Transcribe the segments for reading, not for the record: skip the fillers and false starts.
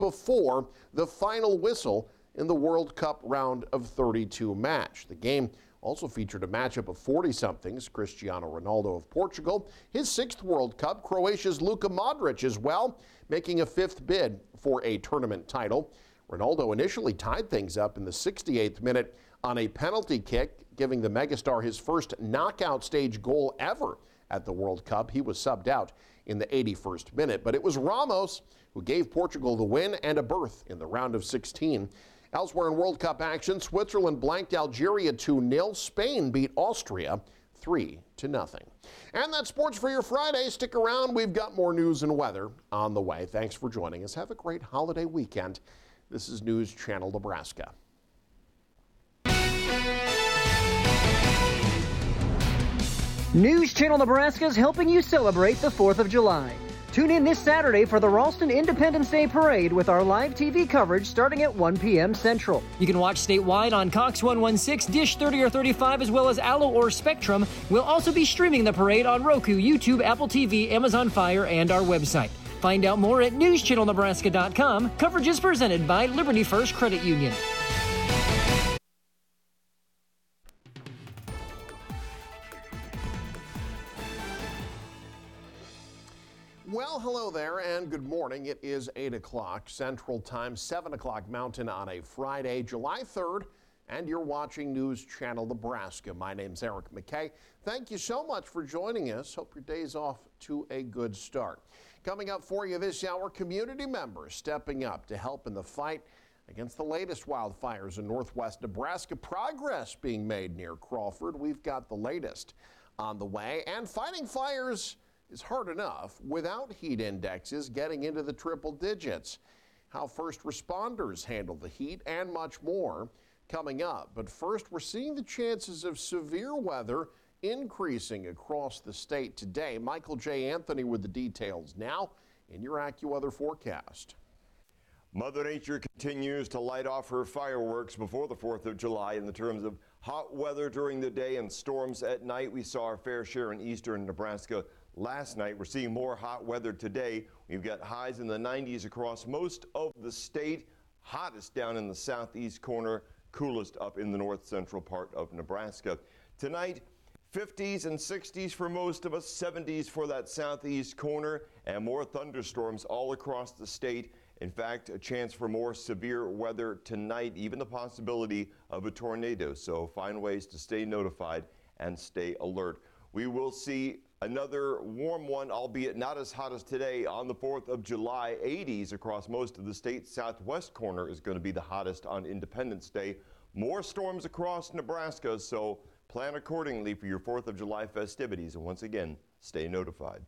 before the final whistle in the World Cup round of 32 match. The game also featured a matchup of 40-somethings, Cristiano Ronaldo of Portugal, his 6th World Cup, Croatia's Luka Modric as well, making a 5th bid for a tournament title. Ronaldo initially tied things up in the 68th minute on a penalty kick, giving the megastar his first knockout stage goal ever at the World Cup. He was subbed out in the 81st minute, but it was Ramos who gave Portugal the win and a berth in the round of 16. Elsewhere in World Cup action, Switzerland blanked Algeria 2-0. Spain beat Austria 3-0. And that's sports for your Friday. Stick around. We've got more news and weather on the way. Thanks for joining us. Have a great holiday weekend. This is News Channel Nebraska. News Channel Nebraska is helping you celebrate the 4th of July. Tune in this Saturday for the Ralston Independence Day Parade with our live TV coverage starting at 1 p.m. Central. You can watch statewide on Cox 116, Dish 30 or 35, as well as Allo or Spectrum. We'll also be streaming the parade on Roku, YouTube, Apple TV, Amazon Fire, and our website. Find out more at newschannelnebraska.com. Coverage is presented by Liberty First Credit Union. Well, hello there and good morning. It is 8 o'clock Central Time, 7 o'clock Mountain on a Friday, July 3rd, and you're watching News Channel Nebraska. My name's Eric McKay. Thank you so much for joining us. Hope your day's off to a good start. Coming up for you this hour, community members stepping up to help in the fight against the latest wildfires in northwest Nebraska. Progress being made near Crawford. We've got the latest on the way, and fighting fires is hard enough without heat indexes getting into the triple digits. How first responders handle the heat and much more coming up. But first, we're seeing the chances of severe weather increasing across the state today. Michael J. Anthony with the details now in your AccuWeather forecast. Mother Nature continues to light off her fireworks before the 4th of July in the terms of hot weather during the day and storms at night. We saw our fair share in eastern Nebraska last night. We're seeing more hot weather today. We've got highs in the 90s across most of the state, hottest down in the southeast corner, coolest up in the north central part of Nebraska. Tonight, 50s and 60s for most of us, 70s for that southeast corner, and more thunderstorms all across the state. In fact, a chance for more severe weather tonight, even the possibility of a tornado. So find ways to stay notified and stay alert. We will see another warm one, albeit not as hot as today, on the 4th of July. 80s across most of the state. Southwest corner is going to be the hottest on Independence Day. More storms across Nebraska, so plan accordingly for your 4th of July festivities. And once again, stay notified.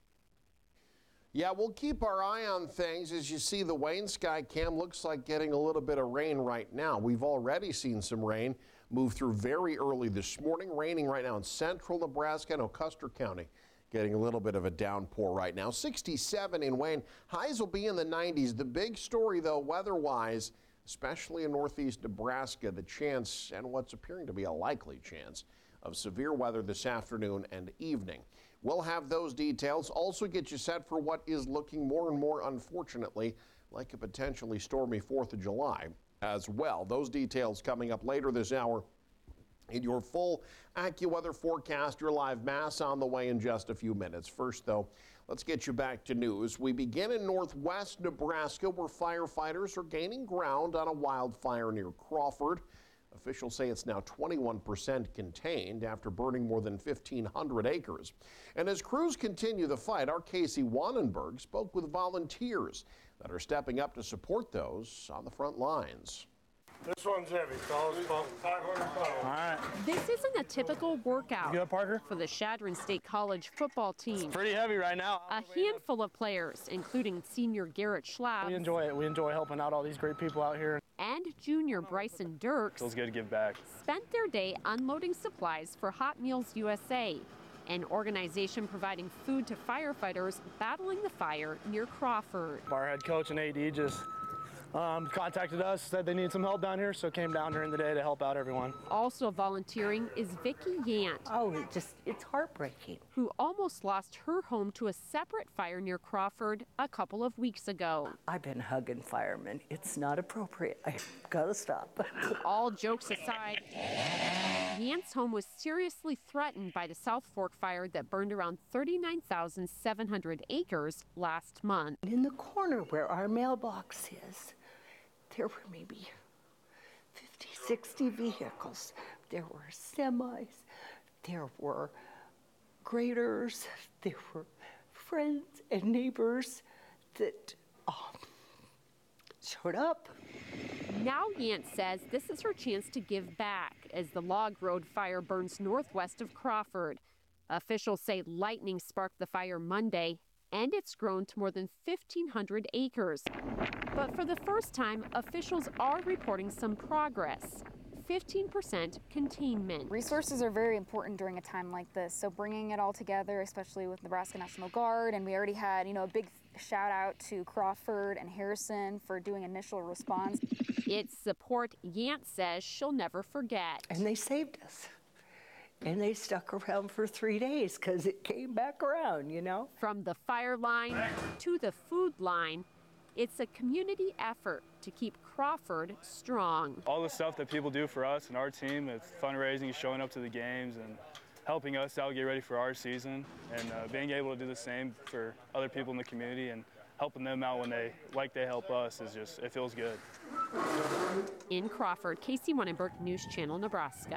Yeah, we'll keep our eye on things. As you see, the Wayne Sky Cam looks like getting a little bit of rain right now. We've already seen some rain move through very early this morning. Raining right now in central Nebraska and Custer County, getting a little bit of a downpour right now. 67 in Wayne. Highs will be in the 90s. The big story, though, weather-wise, especially in northeast Nebraska, the chance, and what's appearing to be a likely chance, of severe weather this afternoon and evening. We'll have those details. Also get you set for what is looking more and more, unfortunately, like a potentially stormy 4th of July as well. Those details coming up later this hour in your full AccuWeather forecast. Your live mass on the way in just a few minutes. First, though, let's get you back to news. We begin in northwest Nebraska, where firefighters are gaining ground on a wildfire near Crawford. Officials say it's now 21% contained after burning more than 1,500 acres. And as crews continue the fight, our Casey Wannenberg spoke with volunteers that are stepping up to support those on the front lines. This one's heavy, fellas, about 500 pounds. All right. This isn't a typical workout You good, Parker? for the Chadron State College football team. Pretty heavy right now. A handful of players, including senior Garrett Schlapp. We enjoy it. We enjoy helping out all these great people out here. And junior Bryson Dirks Feels good to give back. spent their day unloading supplies for Hot Meals USA, an organization providing food to firefighters battling the fire near Crawford. Our head coach and AD just contacted us, said they needed some help down here, so came down during the day to help out everyone. Also volunteering is Vicki Yant, Oh, it's heartbreaking. who almost lost her home to a separate fire near Crawford a couple of weeks ago. I've been hugging firemen. It's not appropriate. I've got to stop. All jokes aside, Yant's home was seriously threatened by the South Fork fire that burned around 39,700 acres last month. In the corner where our mailbox is, there were maybe 50, 60 vehicles. There were semis, there were graders, there were friends and neighbors that showed up. Now Yant says this is her chance to give back as the Log Road fire burns northwest of Crawford. Officials say lightning sparked the fire Monday, and it's grown to more than 1,500 acres. But for the first time, officials are reporting some progress. 15% containment. Resources are very important during a time like this, so bringing it all together, especially with Nebraska National Guard, and we already had, a big shout out to Crawford and Harrison for doing initial response. It's support Yant says she'll never forget. And they saved us. And they stuck around for 3 days because it came back around, From the fire line to the food line, it's a community effort to keep Crawford strong. All the stuff that people do for us and our team, it's fundraising, showing up to the games, and helping us out get ready for our season, and being able to do the same for other people in the community and helping them out when they help us it feels good. In Crawford, Casey Wannenberg, News Channel, Nebraska.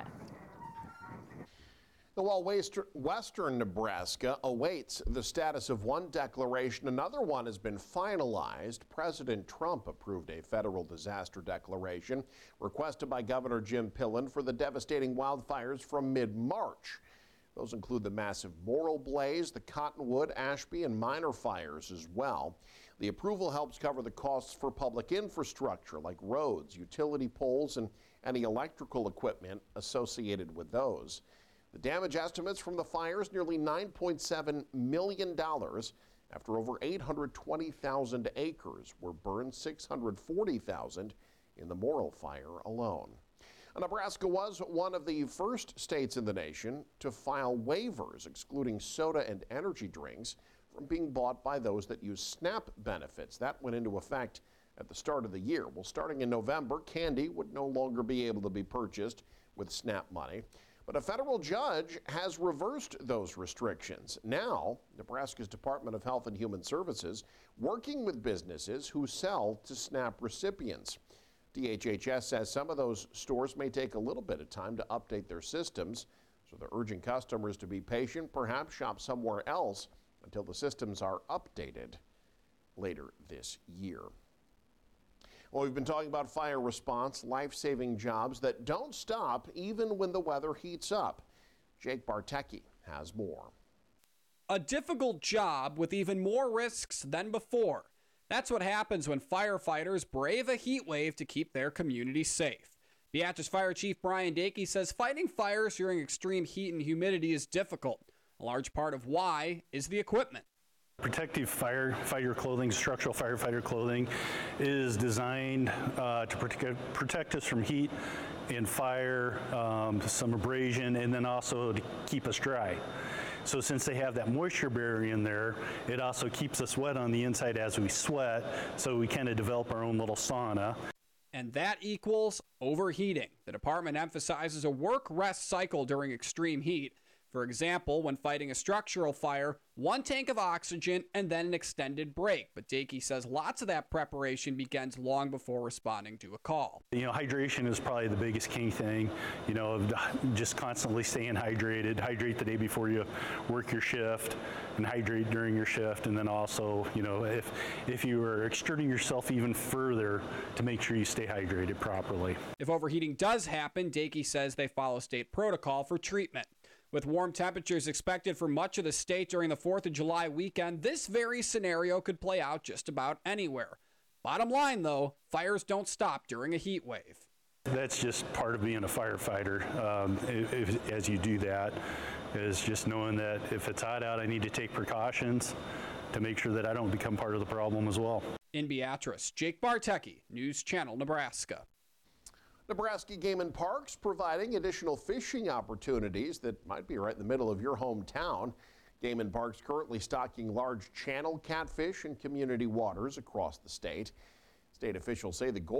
While western Nebraska awaits the status of one declaration, another one has been finalized. President Trump approved a federal disaster declaration requested by Governor Jim Pillen for the devastating wildfires from mid-March. Those include the massive Morrill blaze, the Cottonwood, Ashby, and Minor fires as well. The approval helps cover the costs for public infrastructure like roads, utility poles, and any electrical equipment associated with those. The damage estimates from the fires, nearly $9.7 million after over 820,000 acres were burned, 640,000 in the Morrill fire alone. Nebraska was one of the first states in the nation to file waivers excluding soda and energy drinks from being bought by those that use SNAP benefits. That went into effect at the start of the year. Well, starting in November, candy would no longer be able to be purchased with SNAP money. But a federal judge has reversed those restrictions. Now, Nebraska's Department of Health and Human Services working with businesses who sell to SNAP recipients. DHHS says some of those stores may take a little bit of time to update their systems, so they're urging customers to be patient, perhaps shop somewhere else until the systems are updated later this year. Well, we've been talking about fire response, life-saving jobs that don't stop even when the weather heats up. Jake Bartecki has more. A difficult job with even more risks than before. That's what happens when firefighters brave a heat wave to keep their community safe. Beatrice Fire Chief Brian Dakey says fighting fires during extreme heat and humidity is difficult. A large part of why is the equipment. Protective firefighter clothing, structural firefighter clothing, is designed to protect us from heat and fire, some abrasion, and then also to keep us dry. So since they have that moisture barrier in there, it also keeps us wet on the inside as we sweat, so we kind of develop our own little sauna. And that equals overheating. The department emphasizes a work-rest cycle during extreme heat. For example, when fighting a structural fire, 1 tank of oxygen and then an extended break. But Dakey says lots of that preparation begins long before responding to a call. Hydration is probably the biggest key thing. Just constantly staying hydrated. Hydrate the day before you work your shift and hydrate during your shift. And then also, if you are exerting yourself even further, to make sure you stay hydrated properly. If overheating does happen, Dakey says they follow state protocol for treatment. With warm temperatures expected for much of the state during the 4th of July weekend, this very scenario could play out just about anywhere. Bottom line, though, fires don't stop during a heat wave. That's just part of being a firefighter. As you do that, is just knowing that if it's hot out, I need to take precautions. to make sure that I don't become part of the problem as well. In Beatrice, Jake Bartecki, News Channel, Nebraska. Nebraska Game and Parks providing additional fishing opportunities that might be right in the middle of your hometown. Game and Parks currently stocking large channel catfish in community waters across the state. State officials say the goal